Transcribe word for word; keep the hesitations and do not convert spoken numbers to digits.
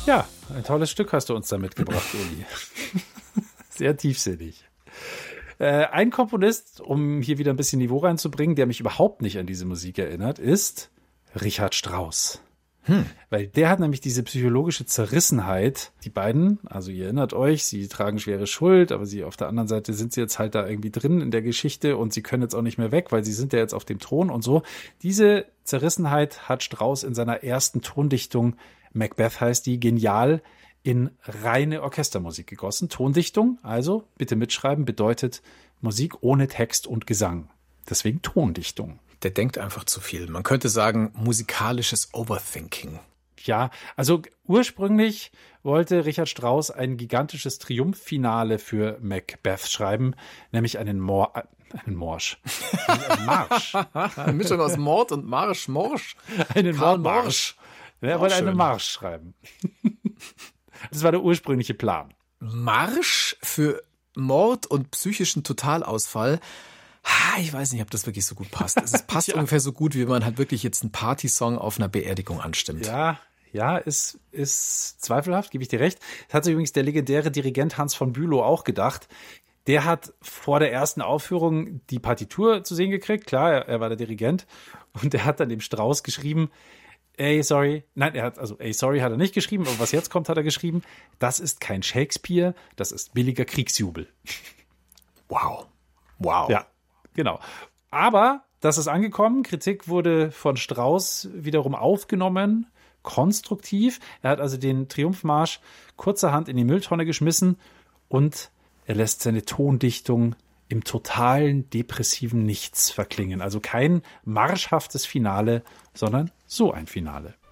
Ja, ein tolles Stück hast du uns da mitgebracht, Uli. Sehr tiefsinnig. Äh, ein Komponist, um hier wieder ein bisschen Niveau reinzubringen, der mich überhaupt nicht an diese Musik erinnert, ist Richard Strauss. Hm. Weil der hat nämlich diese psychologische Zerrissenheit. Die beiden, also ihr erinnert euch, sie tragen schwere Schuld, aber sie auf der anderen Seite sind sie jetzt halt da irgendwie drin in der Geschichte und sie können jetzt auch nicht mehr weg, weil sie sind ja jetzt auf dem Thron und so. Diese Zerrissenheit hat Strauss in seiner ersten Tondichtung, Macbeth heißt die, genial in reine Orchestermusik gegossen. Tondichtung, also bitte mitschreiben, bedeutet Musik ohne Text und Gesang. Deswegen Tondichtung. Der denkt einfach zu viel. Man könnte sagen, musikalisches Overthinking. Ja, also ursprünglich wollte Richard Strauss ein gigantisches Triumphfinale für Macbeth schreiben, nämlich einen Mor äh, einen Morsch. einen Marsch. Eine Mischung aus Mord und Marsch, Morsch. Einen Mordmarsch. Er wollte einen Marsch schreiben. Das war der ursprüngliche Plan. Marsch für Mord und psychischen Totalausfall. Ich weiß nicht, ob das wirklich so gut passt. Es passt ja. ungefähr so gut, wie man halt wirklich jetzt einen Partysong auf einer Beerdigung anstimmt. Ja, ja, ist, ist zweifelhaft, gebe ich dir recht. Das hat sich übrigens der legendäre Dirigent Hans von Bülow auch gedacht. Der hat vor der ersten Aufführung die Partitur zu sehen gekriegt. Klar, er, er war der Dirigent. Und er hat dann dem Strauss geschrieben, ey, sorry. Nein, er hat, also, ey, sorry hat er nicht geschrieben, aber was jetzt kommt, hat er geschrieben. Das ist kein Shakespeare, das ist billiger Kriegsjubel. Wow. Wow. Ja. Genau. Aber das ist angekommen. Kritik wurde von Strauss wiederum aufgenommen, konstruktiv. Er hat also den Triumphmarsch kurzerhand in die Mülltonne geschmissen und er lässt seine Tondichtung im totalen depressiven Nichts verklingen. Also kein marschhaftes Finale, sondern so ein Finale.